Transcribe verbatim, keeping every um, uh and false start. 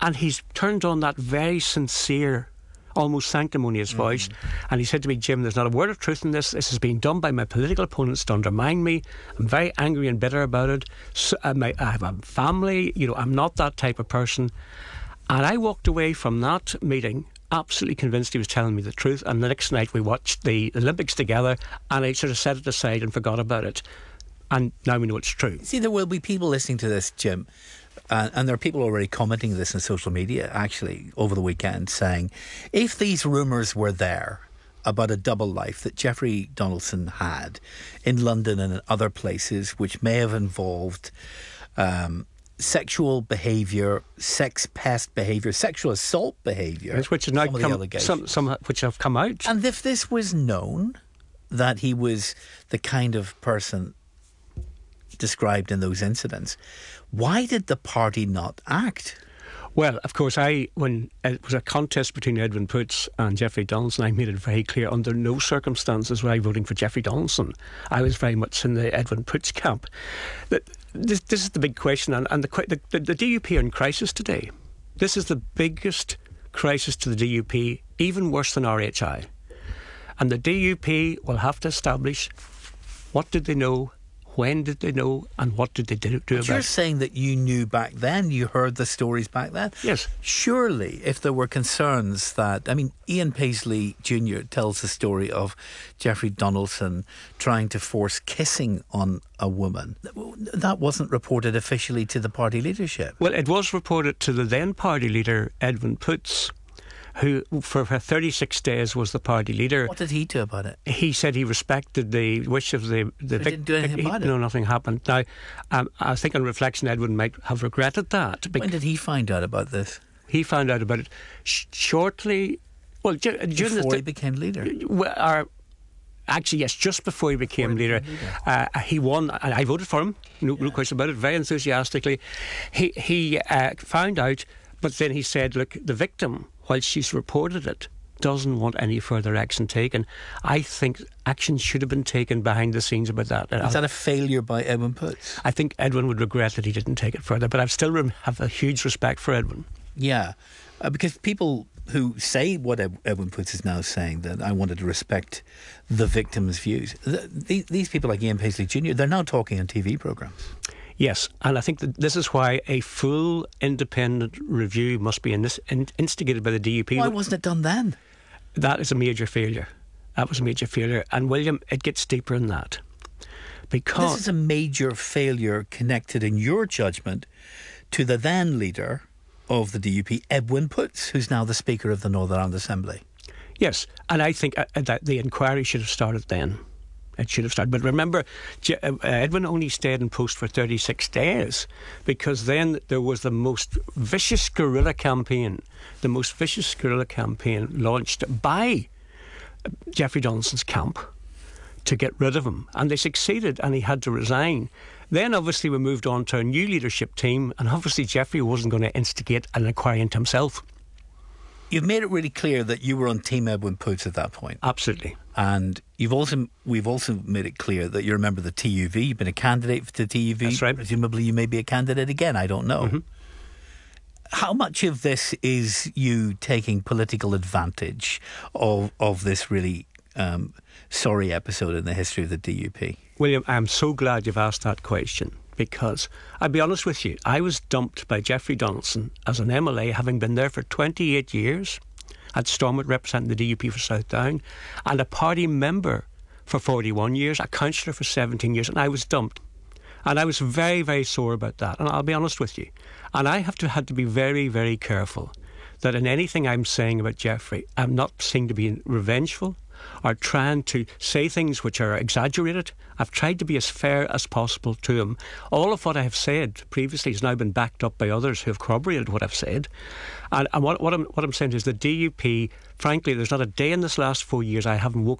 And he's turned on that very sincere, almost sanctimonious mm-hmm. voice, and he said to me, Jim, there's not a word of truth in this. This is being done by my political opponents to undermine me. I'm very angry and bitter about it. So, uh, my, I have a family, you know, I'm not that type of person. And I walked away from that meeting absolutely convinced he was telling me the truth, and the next night we watched the Olympics together, and I sort of set it aside and forgot about it. And now we know it's true. See, there will be people listening to this, Jim, uh, and there are people already commenting this on social media, actually, over the weekend, saying, if these rumours were there about a double life that Jeffrey Donaldson had in London and in other places, which may have involved um, sexual behaviour, sex pest behaviour, sexual assault behaviour, yes, which, is now come, some, some which have come out. And if this was known, that he was the kind of person described in those incidents, why did the party not act? Well, of course, I when it was a contest between Edwin Poots and Jeffrey Donaldson, I made it very clear under no circumstances was I voting for Jeffrey Donaldson. I was very much in the Edwin Poots camp. This, this is the big question, and, and the, the, the D U P are in crisis today. This is the biggest crisis to the D U P, even worse than R H I. And the D U P will have to establish what did they know, when did they know, and what did they do, do but about it. You're saying that you knew back then, you heard the stories back then? Yes. Surely, if there were concerns that... I mean, Ian Paisley Junior tells the story of Jeffrey Donaldson trying to force kissing on a woman. That wasn't reported officially to the party leadership. Well, it was reported to the then party leader, Edwin Poots, who for thirty-six days was the party leader. What did he do about it? He said he respected the wish of the... the he didn't do anything he, about it? No, nothing happened. Now, um, I think on reflection, Edwin might have regretted that. When did he find out about this? He found out about it sh- shortly... Well, ju- during Before the he became leader? Well, or, actually, yes, just before he became before leader. He, leader. Uh, he won, and I voted for him, no, yeah. no question about it, very enthusiastically. He, he uh, found out, but then he said, look, the victim, while she's reported it, doesn't want any further action taken. I think action should have been taken behind the scenes about that. Is that a failure by Edwin Poots? I think Edwin would regret that he didn't take it further, but I still have a huge respect for Edwin. Yeah, uh, because people who say what Ed- Edwin Poots is now saying, that I wanted to respect the victim's views, th- th- these people like Ian Paisley Junior, they're now talking on T V programmes. Yes, and I think that this is why a full independent review must be in in, instigated by the D U P. Why wasn't it done then? That is a major failure. That was a major failure. And William, it gets deeper than that. Because this is a major failure connected, in your judgment, to the then leader of the D U P, Edwin Poots, who's now the Speaker of the Northern Ireland Assembly. Yes, and I think uh, that the inquiry should have started then. It should have started. But remember, J- uh, Edwin only stayed in post for thirty-six days, because then there was the most vicious guerrilla campaign, the most vicious guerrilla campaign launched by Jeffrey Donaldson's camp to get rid of him. And they succeeded, and he had to resign. Then obviously we moved on to a new leadership team, and obviously Jeffrey wasn't going to instigate an inquiry into himself. You've made it really clear that you were on Team Edwin Poots at that point. Absolutely. And you've also we've also made it clear that you're a member of the T U V. You've been a candidate for the T U V. That's right. Presumably you may be a candidate again. I don't know. Mm-hmm. How much of this is you taking political advantage of of this really um, sorry episode in the history of the D U P? William, I'm so glad you've asked that question, because I'll be honest with you, I was dumped by Jeffrey Donaldson as an M L A, having been there for twenty-eight years at Stormont representing the D U P for Southdown, and a party member for forty-one years, a councillor for seventeen years, and I was dumped. And I was very, very sore about that, and I'll be honest with you. And I have to had to be very, very careful that in anything I'm saying about Jeffrey, I'm not saying to be revengeful or trying to say things which are exaggerated. I've tried to be as fair as possible to him. All of what I have said previously has now been backed up by others who have corroborated what I've said. And, and what, what, I'm, what I'm saying is the D U P, frankly, there's not a day in this last four years I haven't woken